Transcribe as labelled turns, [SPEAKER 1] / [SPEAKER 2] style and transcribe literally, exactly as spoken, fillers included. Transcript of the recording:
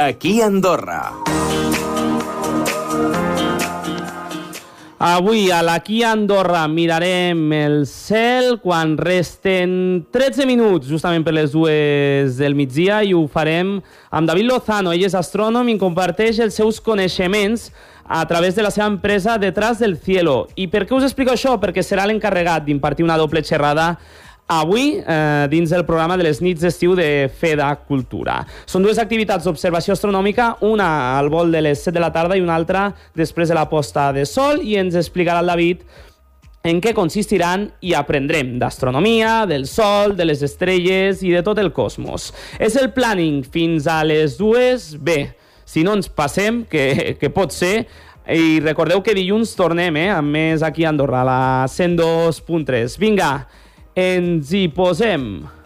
[SPEAKER 1] aquí a Andorra.
[SPEAKER 2] Avui a l'Aquí a Andorra mirarem el cel quan resten tretze minuts, justament per les dues del migdia, i ho farem amb David Lozano. Ell és astrònom i comparteix els seus coneixements a través de la seva empresa Detrás del Cielo. I per què us explico això? Perquè serà l'encarregat d'impartir una doble xerrada avui, eh, dins del programa de les nits d'estiu de FEDA Cultura. Són dues activitats d'observació astronòmica, una al vol de les set de la tarda i una altra després de la posta de sol, i ens explicarà el David en què consistiran i aprendrem d'astronomia, del sol, de les estrelles i de tot el cosmos. És el planning fins a les dues. Bé, si no ens passem, que, que pot ser, i recordeu que dilluns tornem, eh, amb més aquí a Andorra, a la cent dos punt tres. Vinga, ens hi posem.